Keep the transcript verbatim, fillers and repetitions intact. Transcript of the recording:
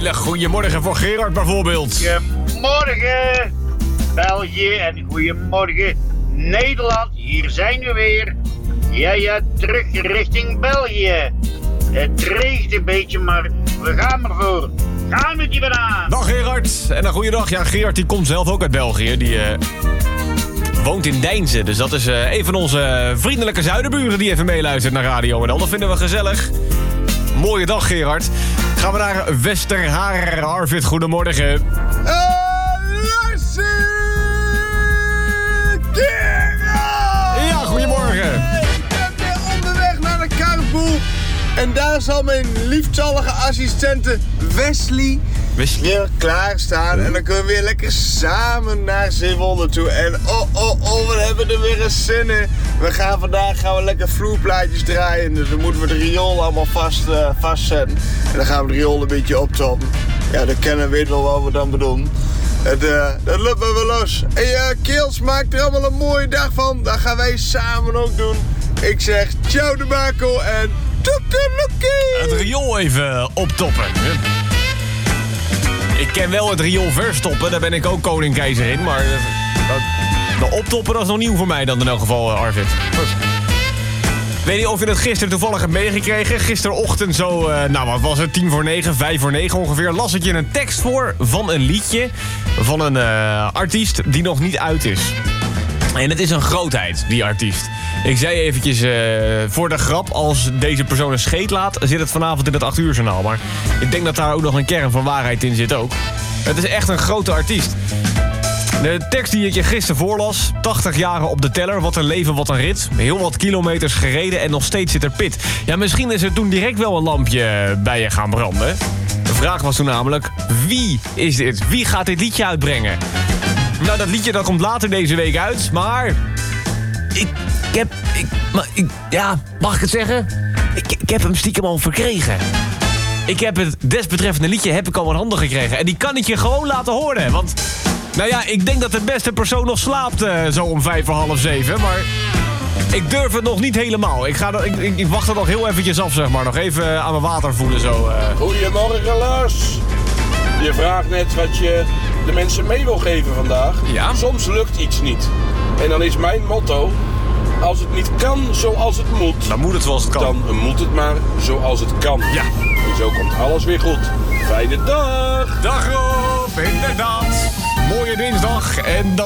hele goede morgen voor Gerard bijvoorbeeld. Goedemorgen België en goedemorgen Nederland. Hier zijn we weer. Ja, ja, terug richting België. Het regent een beetje, maar we gaan ervoor. Gaan met die banaan. Dag Gerard. En een goede dag. Ja, Gerard die komt zelf ook uit België. Die uh, woont in Deinzen. Dus dat is uh, een van onze vriendelijke zuidenburen die even meeluistert naar Radio en al. Dat vinden we gezellig. Mooie dag Gerard. Gaan we naar Westerhaar. Arvid, goedemorgen. Uh, Larsie! Gerard! Ja, goedemorgen. Ik ben weer onderweg naar de carpool. En daar zal mijn lieftallige assistente Wesley, Wesley weer klaarstaan. En dan kunnen we weer lekker samen naar Zeewolde toe. En oh, oh, oh, we hebben er weer eens zin in. We gaan vandaag gaan we lekker vloerplaatjes draaien. Dus dan moeten we de riool allemaal vast, uh, vastzetten. En dan gaan we de riool een beetje optoppen. Ja, dan kennen we wel wat we dan bedoelen. Het, uh, dat lukt me wel los. En ja, uh, Keels, maak er allemaal een mooie dag van. Dat gaan wij samen ook doen. Ik zeg ciao de Marco en toekeloekie. Het riool even optoppen. Ik ken wel het riool verstoppen, daar ben ik ook koning keizer in. Maar de optoppen, dat is nog nieuw voor mij dan in elk geval, Arvid. Weet je of je het gisteren toevallig hebt meegekregen? Gisterochtend zo, uh, nou wat was het, tien voor negen, vijf voor negen ongeveer... las ik je een tekst voor van een liedje van een uh, artiest die nog niet uit is. En het is een grootheid, die artiest. Ik zei eventjes uh, voor de grap, als deze persoon een scheet laat... zit het vanavond in het acht uur journaal. Maar ik denk dat daar ook nog een kern van waarheid in zit ook. Het is echt een grote artiest. De tekst die ik je gisteren voorlas, tachtig jaren op de teller, wat een leven, wat een rit. Heel wat kilometers gereden en nog steeds zit er pit. Ja, misschien is er toen direct wel een lampje bij je gaan branden. De vraag was toen namelijk, wie is dit? Wie gaat dit liedje uitbrengen? Nou, dat liedje dat komt later deze week uit, maar... Ik, ik heb... Ik, maar, ik, ja, mag ik het zeggen? Ik, ik heb hem stiekem al verkregen. Ik heb het desbetreffende liedje heb ik al in handen gekregen. En die kan ik je gewoon laten horen, want... Nou ja, ik denk dat de beste persoon nog slaapt uh, zo om vijf voor half zeven, maar... Ik durf het nog niet helemaal. Ik, ga, ik, ik, ik wacht er nog heel eventjes af, zeg maar. Nog even aan mijn water voelen, zo. Uh. Goedemorgen, Lars. Je vraagt net wat je de mensen mee wil geven vandaag. Ja? Soms lukt iets niet. En dan is mijn motto... Als het niet kan zoals het moet... Dan moet het zoals het kan. Dan moet het maar zoals het kan. Ja. En zo komt alles weer goed. Fijne dag. Dag Rob, inderdaad. Mooie dinsdag en dat...